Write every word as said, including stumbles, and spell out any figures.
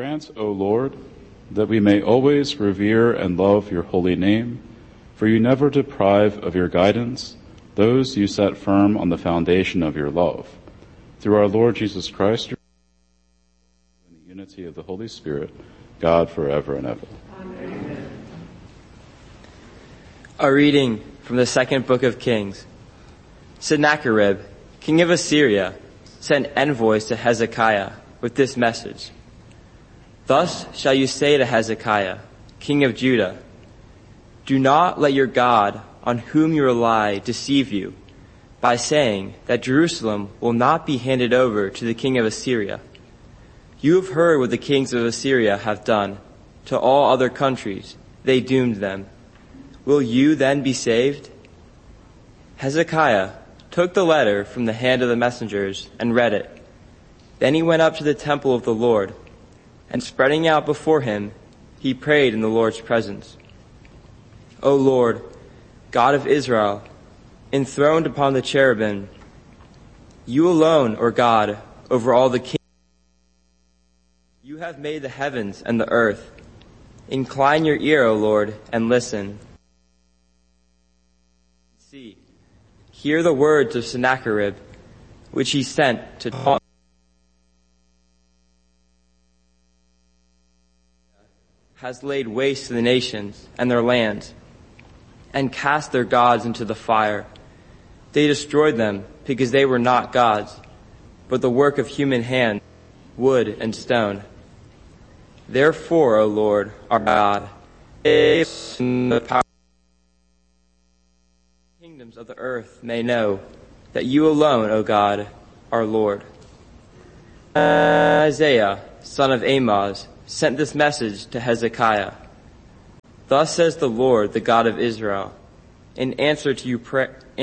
Grant, O Lord, that we may always revere and love your holy name, for you never deprive of your guidance those you set firm on the foundation of your love. Through our Lord Jesus Christ, in the unity of the Holy Spirit, God forever and ever. Amen. A reading from the second book of Kings. Sennacherib, king of Assyria, sent envoys to Hezekiah with this message. Thus shall you say to Hezekiah, king of Judah, do not let your God, on whom you rely, deceive you by saying that Jerusalem will not be handed over to the king of Assyria. You have heard what the kings of Assyria have done to all other countries. They doomed them. Will you then be saved? Hezekiah took the letter from the hand of the messengers and read it. Then he went up to the temple of the Lord, and spreading out before him, he prayed in the Lord's presence. O Lord, God of Israel, enthroned upon the cherubim, you alone are God over all the kingdoms. You have made the heavens and the earth. Incline your ear, O Lord, and listen. See, hear the words of Sennacherib, which he sent to taunt has laid waste to the nations and their lands, and cast their gods into the fire. They destroyed them because they were not gods, but the work of human hands, wood and stone. Therefore, O Lord, our God, the power kingdoms of the earth may know that you alone, O God, are Lord. Isaiah, son of Amoz, sent this message to Hezekiah. Thus says the Lord, the God of Israel, in answer to you pray-